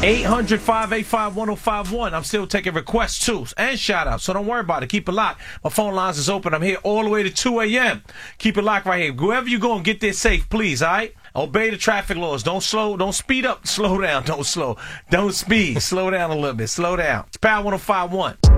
800-585-1051. I'm still taking requests, too, and shout-outs, so don't worry about it. Keep it locked. My phone lines is open. I'm here all the way to 2 a.m. Keep it locked right here. Whoever you going, get there safe, please, all right? Obey the traffic laws. Don't speed up. Slow down. Don't speed. Slow down a little bit. Slow down. It's Power 105.1.